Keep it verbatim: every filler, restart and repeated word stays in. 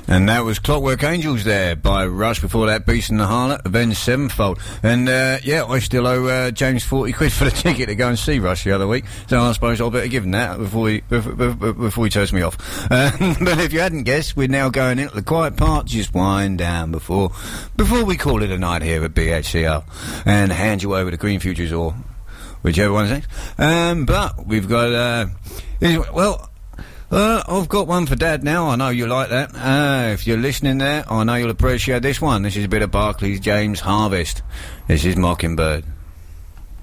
And that was Clockwork Angels there by Rush. Before that, Beast and the Harlot, Avenged Sevenfold. And, uh, yeah, I still owe uh, James forty quid for the ticket to go and see Rush the other week. So I suppose I'll better give him that before he, before, before he turns me off. Um, but if you hadn't guessed, we're now going into the quiet part. Just wind down before before we call it a night here at B H C L and hand you over to Green Futures or whichever one's next. Um, but we've got, uh, well... Uh, I've got one for Dad now. I know you like that. Uh, if you're listening there, I know you'll appreciate this one. This is a bit of Barclay's James Harvest. This is Mockingbird.